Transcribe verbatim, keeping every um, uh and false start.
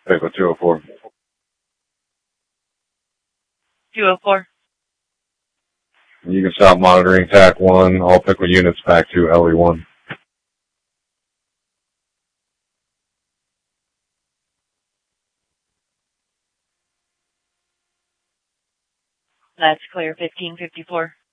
Pickle two oh four. two oh four. You can stop monitoring T A C one. All Pickle units back to L E one. That's clear, fifteen fifty-four.